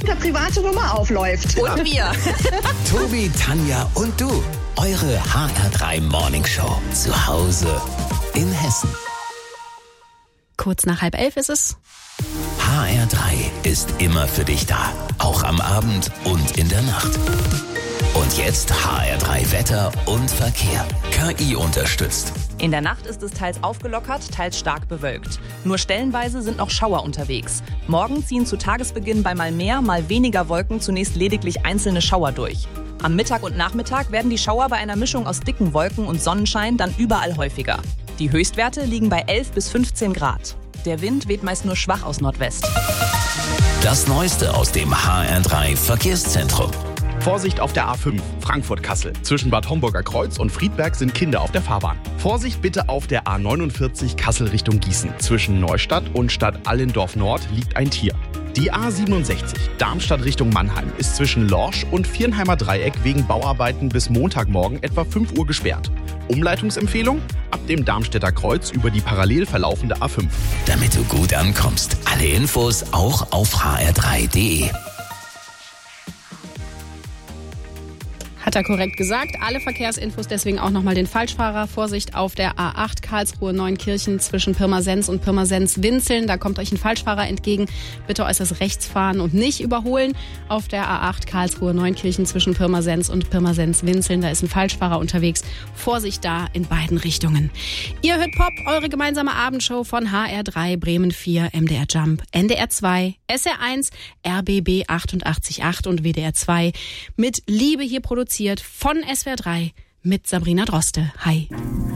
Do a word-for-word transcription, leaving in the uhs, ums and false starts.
eine private Nummer aufläuft. Und wir. Tobi, Tanja und du. Eure H R drei Morning Show. Zu Hause in Hessen. Kurz nach halb elf ist es. H R drei ist immer für dich da. Auch am Abend und in der Nacht. Und jetzt H R drei Wetter und Verkehr. K I unterstützt. In der Nacht ist es teils aufgelockert, teils stark bewölkt. Nur stellenweise sind noch Schauer unterwegs. Morgen ziehen zu Tagesbeginn bei mal mehr, mal weniger Wolken zunächst lediglich einzelne Schauer durch. Am Mittag und Nachmittag werden die Schauer bei einer Mischung aus dicken Wolken und Sonnenschein dann überall häufiger. Die Höchstwerte liegen bei elf bis fünfzehn Grad. Der Wind weht meist nur schwach aus Nordwest. Das Neueste aus dem H R drei Verkehrszentrum. Vorsicht auf der A fünf, Frankfurt-Kassel. Zwischen Bad Homburger Kreuz und Friedberg sind Kinder auf der Fahrbahn. Vorsicht bitte auf der A neunundvierzig, Kassel Richtung Gießen. Zwischen Neustadt und Stadt Allendorf Nord liegt ein Tier. Die A siebenundsechzig, Darmstadt Richtung Mannheim, ist zwischen Lorsch und Viernheimer Dreieck wegen Bauarbeiten bis Montagmorgen etwa fünf Uhr gesperrt. Umleitungsempfehlung? Ab dem Darmstädter Kreuz über die parallel verlaufende A fünf. Damit du gut ankommst. Alle Infos auch auf h r drei punkt d e. Hat er korrekt gesagt. Alle Verkehrsinfos, deswegen auch nochmal den Falschfahrer. Vorsicht auf der A acht Karlsruhe-Neunkirchen zwischen Pirmasens und Pirmasens-Winzeln. Da kommt euch ein Falschfahrer entgegen. Bitte äußerst rechts fahren und nicht überholen. Auf der A acht Karlsruhe-Neunkirchen zwischen Pirmasens und Pirmasens-Winzeln. Da ist ein Falschfahrer unterwegs. Vorsicht da in beiden Richtungen. Ihr hört Pop, eure gemeinsame Abendshow von H R drei, Bremen vier, M D R Jump, N D R zwei, S R eins, R B B achtundachtzig Komma acht und W D R zwei. Mit Liebe hier produziert von S W R drei mit Sabrina Droste. Hi.